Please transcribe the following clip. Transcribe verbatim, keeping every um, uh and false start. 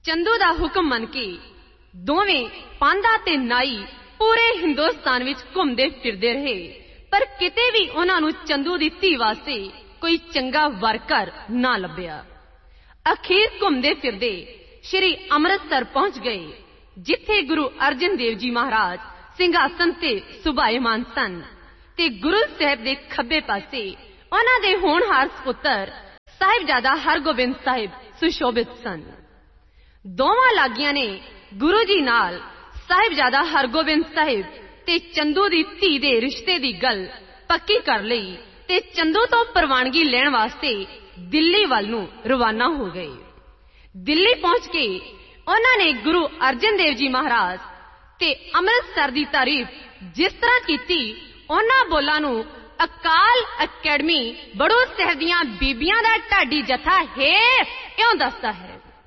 ਚੰਦੂ ਦਾ ਹੁਕਮ ਮੰਨ ਕੇ ਦੋਵੇਂ ਪਾਂਧਾ ਤੇ ਨਾਈ ਪੂਰੇ ਹਿੰਦੁਸਤਾਨ ਵਿੱਚ ਘੁੰਮਦੇ ਫਿਰਦੇ ਰਹੇ, ਪਰ ਕਿਤੇ ਵੀ ਉਹਨਾਂ ਨੂੰ ਚੰਦੂ ਦੀ ਧੀ ਵਾਸਤੇ ਕੋਈ ਚੰਗਾ ਵਰ ਘਰ ਨਾ ਲੱਭਿਆ। ਅਖੀਰ ਘੁੰਮਦੇ ਫਿਰਦੇ ਸ਼੍ਰੀ ਅੰਮ੍ਰਿਤਸਰ ਪਹੁੰਚ ਗਏ, ਜਿੱਥੇ ਗੁਰੂ ਅਰਜਨ ਦੇਵ ਜੀ ਮਹਾਰਾਜ ਸਿੰਘਾਸਨ ਤੇ ਸੁਭਾਏਮਾਨ ਸਨ ਤੇ ਗੁਰੂ ਸਾਹਿਬ ਦੇ ਖੱਬੇ ਪਾਸੇ ਉਹਨਾਂ ਦੇ ਹੋਣਹਾਰ ਸਪੁੱਤਰ ਸਾਹਿਬਜ਼ਾਦਾ ਹਰਗੋਬਿੰਦ ਸਾਹਿਬ ਸੁਸ਼ੋਭਿਤ ਸਨ। ਦੋਵਾਂ ਲਾਗੀਆਂ ਨੇ ਗੁਰੂ ਜੀ ਨਾਲ ਸਾਹਿਬਜ਼ਾਦਾ ਹਰਗੋਬਿੰਦ ਸਾਹਿਬ ਤੇ ਚੰਦੂ ਦੀ ਧੀ ਦੇ ਰਿਸ਼ਤੇ ਦੀ ਗੱਲ ਪੱਕੀ ਕਰ ਲਈ ਤੇ ਚੰਦੂ ਤੋਂ ਪ੍ਰਵਾਨਗੀ ਲੈਣ ਵਾਸਤੇ ਦਿੱਲੀ ਵੱਲ ਨੂੰ ਰਵਾਨਾ ਹੋ ਗਏ। ਦਿੱਲੀ ਪਹੁੰਚ ਕੇ ਉਹਨਾਂ ਨੇ ਗੁਰੂ ਅਰਜਨ ਦੇਵ ਜੀ ਮਹਾਰਾਜ ਤੇ ਅੰਮ੍ਰਿਤਸਰ ਦੀ ਤਾਰੀਫ ਜਿਸ ਤਰ੍ਹਾਂ ਕੀਤੀ, ਉਹਨਾਂ ਬੋਲਾਂ ਨੂੰ ਅਕਾਲ ਅਕੈਡਮੀ ਬੜੂ ਸਾਹਿਬ ਦੀਆਂ ਬੀਬੀਆਂ ਦਾ ਢਾਡੀ ਜਥਾ ਹੈ ਇਉਂ ਦੱਸਦਾ ਹੈ।